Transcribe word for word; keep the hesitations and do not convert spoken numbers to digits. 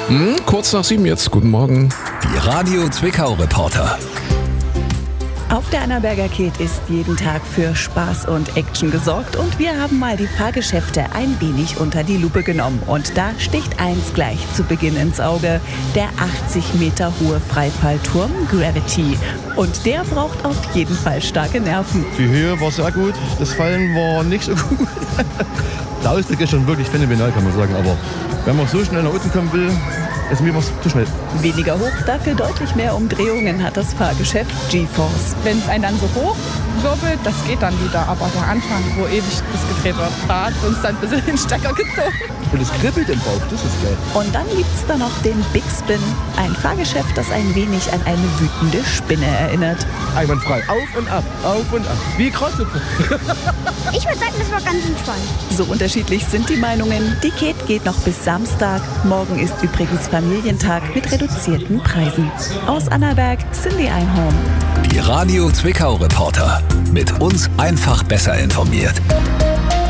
Hm, kurz nach sieben jetzt. Guten Morgen. Die Radio Zwickau Reporter. Auf der Annaberger Kät ist jeden Tag für Spaß und Action gesorgt und wir haben mal die Fahrgeschäfte ein wenig unter die Lupe genommen. Und da sticht eins gleich zu Beginn ins Auge, der achtzig Meter hohe Freifallturm Gravity. Und der braucht auf jeden Fall starke Nerven. Die Höhe war sehr gut, das Fallen war nicht so gut. Der Ausblick ist schon wirklich phänomenal, kann man sagen, aber wenn man so schnell nach unten kommen will, ist mir was zu schnell. Weniger hoch, dafür deutlich mehr Umdrehungen hat das Fahrgeschäft G-Force. Wenn es einen dann so hoch wirbelt, das geht dann wieder. Aber der Anfang, wo ewig das gedreht wird, da hat es uns dann ein bisschen den Stecker gezogen. Und es kribbelt im Bauch, das ist geil. Und dann gibt's da noch den Big Spin, ein Fahrgeschäft, das ein wenig an eine wütende Spinne erinnert. Einwandfrei, auf und ab, auf und ab, wie Kreuzhüpfen. Ich würde sagen, das war ganz entspannt. So unterschiedlich sind die Meinungen. Die Kät geht noch bis Samstag. Morgen ist übrigens Familientag mit reduzierten Preisen. Aus Annaberg, Cindy Einhorn. Die Radio Zwickau Reporter. Mit uns einfach besser informiert.